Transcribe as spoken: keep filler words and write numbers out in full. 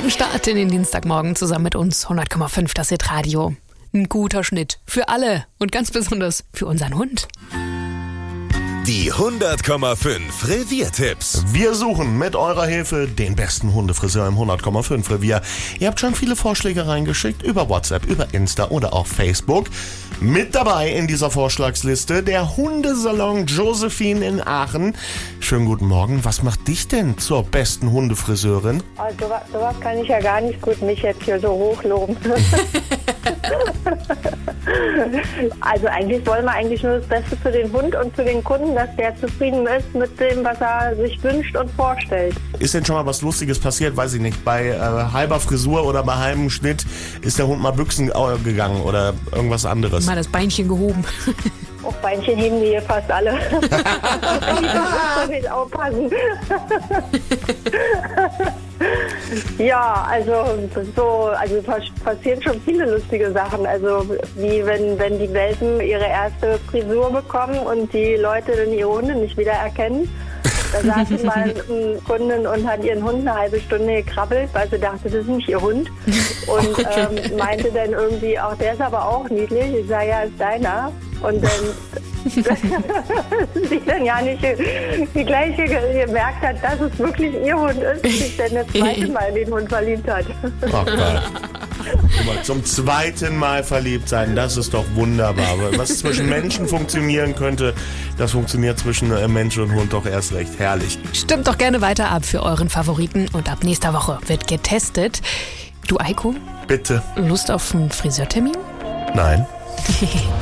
Guten Start in den Dienstagmorgen zusammen mit uns. hundert Komma fünf, das Hit-Radio. Ein guter Schnitt für alle und ganz besonders für unseren Hund. Die hundert Komma fünf Reviertipps. Wir suchen mit eurer Hilfe den besten Hundefriseur im hundert Komma fünf Revier. Ihr habt schon viele Vorschläge reingeschickt über WhatsApp, über Insta oder auch Facebook. Mit dabei in dieser Vorschlagsliste der Hundesalon Josephine in Aachen. Schönen guten Morgen. Was macht dich denn zur besten Hundefriseurin? Also sowas kann ich ja gar nicht gut mich jetzt hier so hochloben. Also eigentlich wollen wir eigentlich nur das Beste für den Hund und für den Kunden, dass der zufrieden ist mit dem, was er sich wünscht und vorstellt. Ist denn schon mal was Lustiges passiert? Weiß ich nicht. Bei äh, halber Frisur oder bei halbem Schnitt ist der Hund mal Büchsen äh, gegangen oder irgendwas anderes? Mal das Beinchen gehoben. Auch Beinchen heben die hier fast alle. Die müssen nicht aufpassen. Ja, also so, also passieren schon viele lustige Sachen. Also wie wenn, wenn die Welpen ihre erste Frisur bekommen und die Leute dann ihre Hunde nicht wieder erkennen. Da saß mal eine Kundin und hat ihren Hund eine halbe Stunde gekrabbelt, weil sie dachte, das ist nicht ihr Hund. Und ähm, meinte dann irgendwie, auch der ist aber auch niedlich. Ich sage, ja, ist deiner. Und dann sie dann ja nicht die gleiche gemerkt hat, dass es wirklich ihr Hund ist, sich dann das zweite Mal in den Hund verliebt hat. Oh Gott. Zum zweiten Mal verliebt sein, das ist doch wunderbar. Was zwischen Menschen funktionieren könnte, das funktioniert zwischen Mensch und Hund doch erst recht. Herrlich. Stimmt doch gerne weiter ab für euren Favoriten und ab nächster Woche wird getestet. Du, Eiko? Bitte. Lust auf einen Friseurtermin? Nein.